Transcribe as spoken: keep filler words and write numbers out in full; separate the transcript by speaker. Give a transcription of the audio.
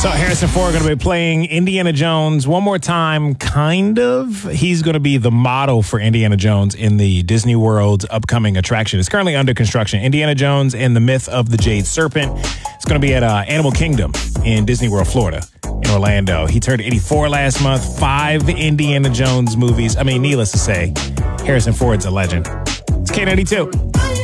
Speaker 1: So Harrison Ford going to be playing Indiana Jones one more time, kind of. He's going to be the model for Indiana Jones in the Disney World's upcoming attraction. It's currently under construction. Indiana Jones and the Myth of the Jade Serpent. It's going to be at uh, Animal Kingdom in Disney World, Florida, in Orlando. He turned eighty-four last month. Five Indiana Jones movies. I mean, needless to say, Harrison Ford's a legend. It's K ninety-two.